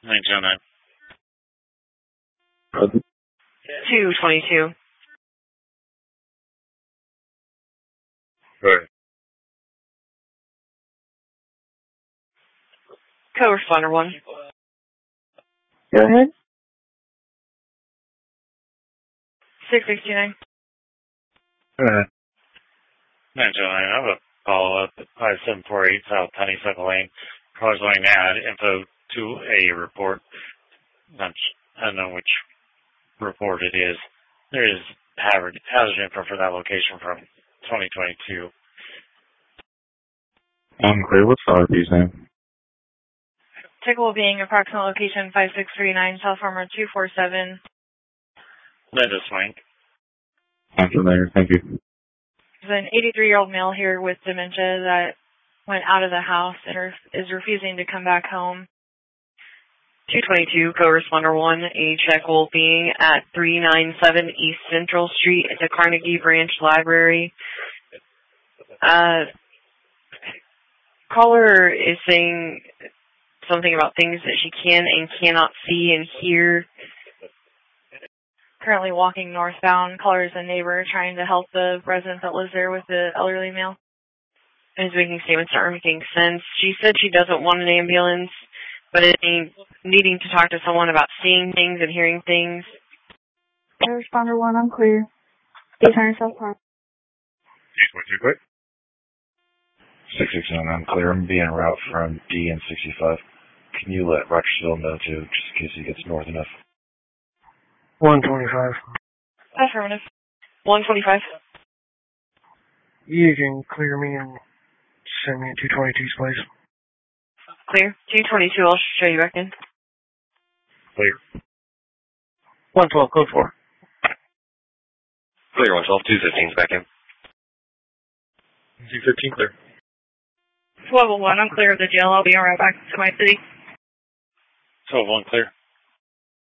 909. 222. Right. Co-responder 1. Go ahead. 6629. 909, I have a follow-up at 5748 South Honeysuckle Lane. Caller's going to add info to a report. I don't know which report it is. There is hazard info for that location from 2022. Unclear. What's the RP's name? Tickle being approximate location 5639 South Farmer 247. Linda Swank. I'm familiar. Thank you. There's an 83-year-old male here with dementia that went out of the house and is refusing to come back home. 222, co-responder 1, a check will be at 397 East Central Street at the Carnegie Branch Library. Caller is saying something about things that she can and cannot see and hear. Currently walking northbound. Caller is a neighbor trying to help the resident that lives there with the elderly male. And is making statements that aren't making sense. She said she doesn't want an ambulance, but is needing to talk to someone about seeing things and hearing things. Responder 1, I'm clear. 800 South Park. 822, quick. 669, I'm clear. I'm being route from D and 65. Can you let Rochersville know, too, just in case he gets north enough? 125. Affirmative. 125. You can clear me and send me at 222's place. Clear. 222, I'll show you back in. Clear. 112, code 4. Clear, 112, 215's back in. 215, clear. 1201, I'm clear of the jail. I'll be all right back to my city. 12-1, clear.